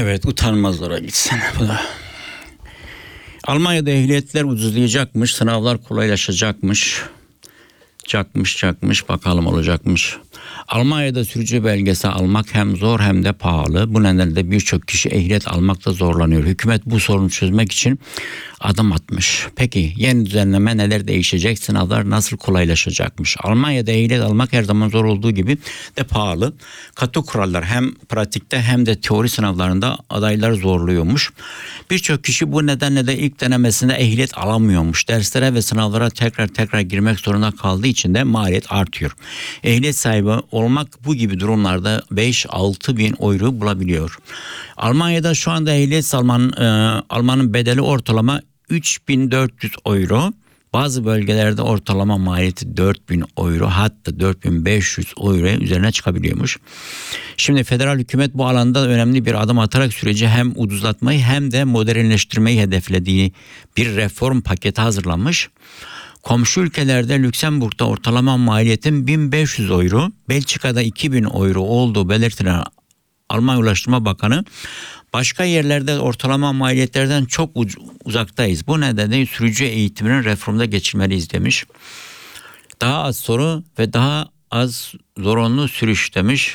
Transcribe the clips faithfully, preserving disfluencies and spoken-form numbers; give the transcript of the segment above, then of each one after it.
Evet, utanmazlara gitsin. Bu da. Almanya'da ehliyetler ucuzlayacakmış, sınavlar kolaylaşacakmış. Çakmış çakmış bakalım olacakmış. Almanya'da sürücü belgesi almak hem zor hem de pahalı. Bu nedenle birçok kişi ehliyet almakta zorlanıyor. Hükümet bu sorunu çözmek için adım atmış. Peki yeni düzenleme neler değişecek? Sınavlar nasıl kolaylaşacakmış? Almanya'da ehliyet almak her zaman zor olduğu gibi de pahalı. Katı kurallar hem pratikte hem de teori sınavlarında adayları zorluyormuş. Birçok kişi bu nedenle de ilk denemesinde ehliyet alamıyormuş. Derslere ve sınavlara tekrar tekrar girmek zorunda kaldığı için de maliyet artıyor. Ehliyet sahibi olmak bu gibi durumlarda beş altı bin euro bulabiliyor. Almanya'da şu anda ehliyet almanın, e, almanın bedeli ortalama üç bin dört yüz euro. Bazı bölgelerde ortalama maliyeti dört bin euro, hatta dört bin beş yüz euro üzerine çıkabiliyormuş. Şimdi federal hükümet bu alanda önemli bir adım atarak süreci hem ucuzlatmayı hem de modernleştirmeyi hedeflediği bir reform paketi hazırlanmış. Komşu ülkelerde Lüksemburg'da ortalama maliyetin bin beş yüz euro, Belçika'da iki bin euro olduğu belirtilen Alman Ulaştırma Bakanı, başka yerlerde ortalama maliyetlerden çok uzaktayız. Bu nedenle sürücü eğitiminin reformda geçirmeliyiz demiş. Daha az soru ve daha az zorunlu sürüş demiş.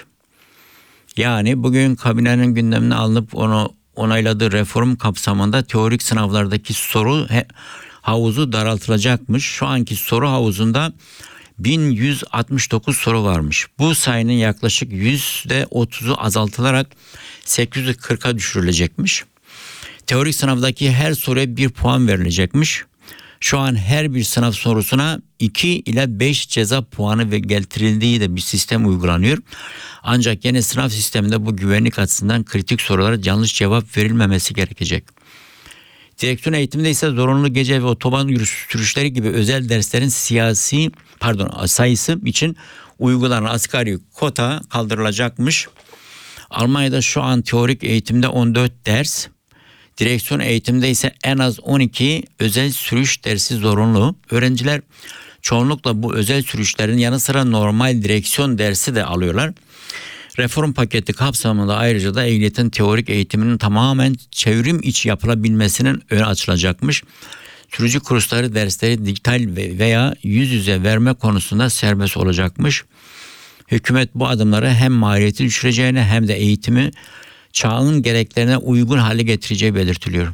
Yani bugün kabinenin gündemine alınıp onu onayladığı reform kapsamında teorik sınavlardaki soru he, havuzu daraltılacakmış. Şu anki soru havuzunda bin yüz altmış dokuz soru varmış. Bu sayının yaklaşık yüzde otuzu azaltılarak sekiz yüz kırka düşürülecekmiş. Teorik sınavdaki her soruya bir puan verilecekmiş. Şu an her bir sınav sorusuna iki ile beş ceza puanı ve getirildiği de bir sistem uygulanıyor. Ancak yeni sınav sisteminde bu güvenlik açısından kritik sorulara yanlış cevap verilmemesi gerekecek. Direksiyon eğitiminde ise zorunlu gece ve otoban sürüşleri gibi özel derslerin siyasi pardon sayısı için uygulanan asgari kota kaldırılacakmış. Almanya'da şu an teorik eğitimde on dört ders, direksiyon eğitiminde ise en az on iki özel sürüş dersi zorunlu. Öğrenciler çoğunlukla bu özel sürüşlerin yanı sıra normal direksiyon dersi de alıyorlar. Reform paketi kapsamında ayrıca da ehliyetin teorik eğitiminin tamamen çevrim içi yapılabilmesinin önü açılacakmış. Sürücü kursları dersleri dijital veya yüz yüze verme konusunda serbest olacakmış. Hükümet bu adımları hem maliyeti düşüreceğine hem de eğitimi çağın gereklerine uygun hale getireceği belirtiliyor.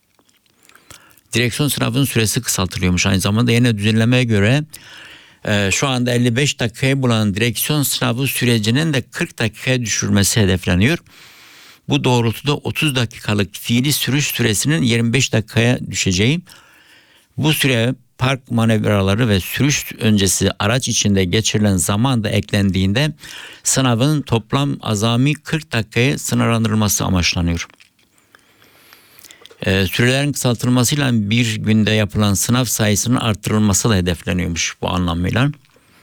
Direksiyon sınavının süresi kısaltılıyormuş. Aynı zamanda yeni düzenlemeye göre e, şu anda elli beş dakikayı bulan direksiyon sınavı sürecinin de kırk dakikaya düşürülmesi hedefleniyor. Bu doğrultuda otuz dakikalık fiili sürüş süresinin yirmi beş dakikaya düşeceği, bu süre park manevraları ve sürüş öncesi araç içinde geçirilen zaman da eklendiğinde sınavın toplam azami kırk dakikaya sınırlandırılması amaçlanıyor. Ee, sürelerin kısaltılmasıyla bir günde yapılan sınav sayısının arttırılması da hedefleniyormuş bu anlamıyla.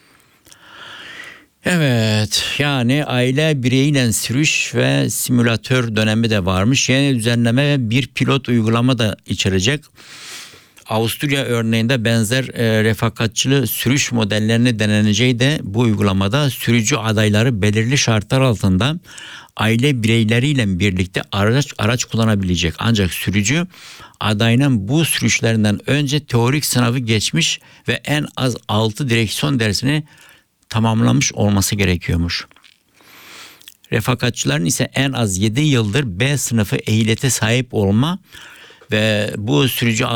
Evet, yani aile bireyiyle sürüş ve simülatör dönemi de varmış. Yeni düzenleme ve bir pilot uygulama da içerecek. Avusturya örneğinde benzer e, refakatçılı sürüş modellerini deneneceği de bu uygulamada sürücü adayları belirli şartlar altında aile bireyleriyle birlikte araç araç kullanabilecek. Ancak sürücü adayının bu sürüşlerinden önce teorik sınavı geçmiş ve en az altı direksiyon dersini tamamlamış olması gerekiyormuş. Refakatçıların ise en az yedi yıldır B sınıfı ehliyete sahip olma ve bu sürücü